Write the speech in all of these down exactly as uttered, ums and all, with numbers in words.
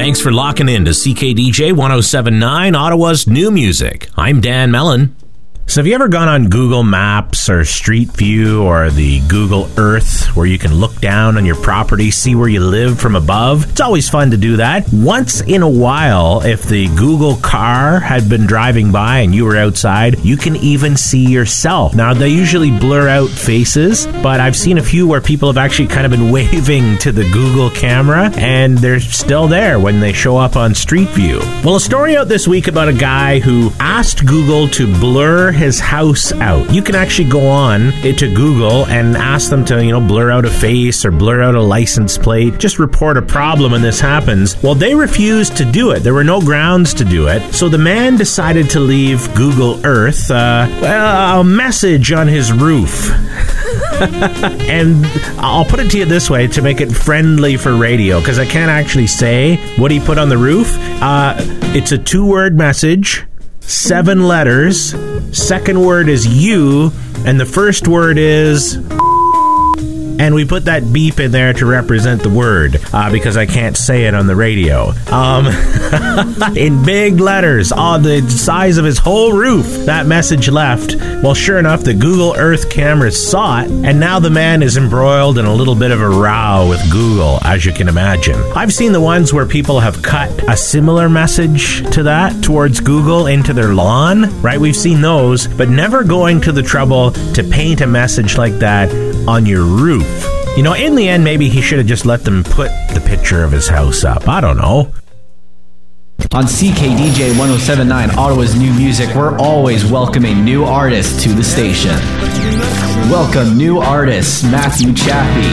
Thanks for locking in to C K D J one oh seven point nine, Ottawa's new music. I'm Dan Mellon. So have you ever gone on Google Maps or Street View or the Google Earth where you can look down on your property, see where you live from above? It's always fun to do that. Once in a while, if the Google car had been driving by and you were outside, you can even see yourself. Now, they usually blur out faces, but I've seen a few where people have actually kind of been waving to the Google camera and they're still there when they show up on Street View. Well, a story out this week about a guy who asked Google to blur his house out. You can actually go on to Google and ask them to, you know, blur out a face or blur out a license plate. Just report a problem when this happens. Well, they refused to do it. There were no grounds to do it. So the man decided to leave Google Earth uh, well, a message on his roof. And I'll put it to you this way to make it friendly for radio, because I can't actually say what he put on the roof. Uh, it's a two-word message. Seven letters. Second word is you, and the first word is... And we put that beep in there to represent the word, uh, because I can't say it on the radio. Um, in big letters, on the size of his whole roof, that message left. Well, sure enough, the Google Earth cameras saw it, and now the man is embroiled in a little bit of a row with Google, as you can imagine. I've seen the ones where people have cut a similar message to that towards Google into their lawn, right? We've seen those, but never going to the trouble to paint a message like that on your roof. You know, in the end, maybe he should have just let them put the picture of his house up. I don't know. On C K D J one oh seven point nine, Ottawa's new music, we're always welcoming new artists to the station. Welcome new artists Matthew Chappie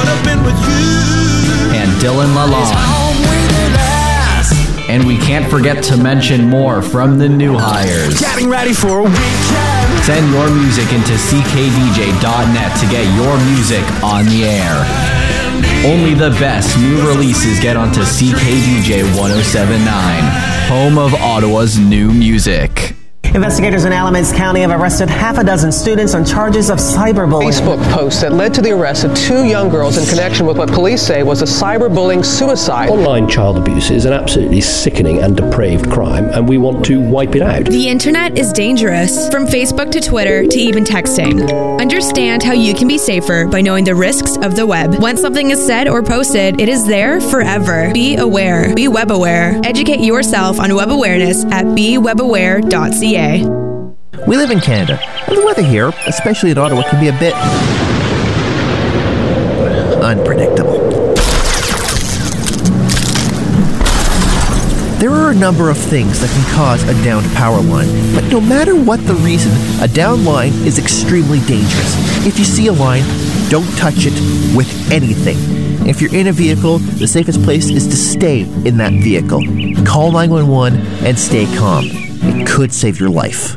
and Dylan Lalonde. And we can't forget to mention more from the new hires. Getting ready for a weekend. Send your music into c k d j dot net to get your music on the air. Only the best new releases get onto C K D J one oh seven point nine, home of Ottawa's new music. Investigators in Alamance County have arrested half a dozen students on charges of cyberbullying. Facebook post that led to the arrest of two young girls in connection with what police say was a cyberbullying suicide. Online child abuse is an absolutely sickening and depraved crime, and we want to wipe it out. The internet is dangerous, from Facebook to Twitter to even texting. Understand how you can be safer by knowing the risks of the web. Once something is said or posted, it is there forever. Be aware. Be web aware. Educate yourself on web awareness at be web aware dot c a. We live in Canada, and the weather here, especially in Ottawa, can be a bit unpredictable. There are a number of things that can cause a downed power line, but no matter what the reason, a downed line is extremely dangerous. If you see a line, don't touch it with anything. If you're in a vehicle, the safest place is to stay in that vehicle. Call nine one one and stay calm. It could save your life.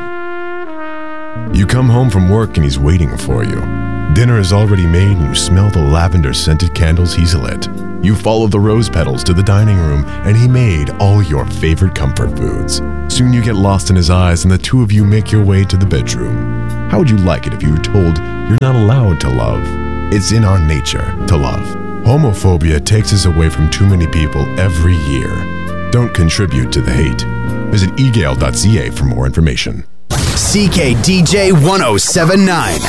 You come home from work and he's waiting for you. Dinner is already made and you smell the lavender-scented candles he's lit. You follow the rose petals to the dining room and he made all your favorite comfort foods. Soon you get lost in his eyes and the two of you make your way to the bedroom. How would you like it if you were told you're not allowed to love? It's in our nature to love. Homophobia takes us away from too many people every year. Don't contribute to the hate. Visit e gale dot c a for more information. C K D J one oh seven point nine.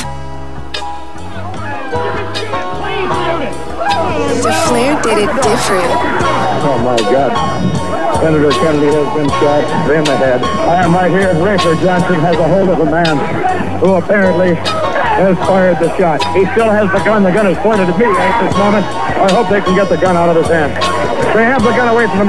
Flair did it different. Oh my God. Senator Kennedy has been shot in the head. I am right here. Rafer Johnson has a hold of a man who apparently has fired the shot. He still has the gun. The gun is pointed at me at this moment. I hope they can get the gun out of his hand. They have the gun away from him.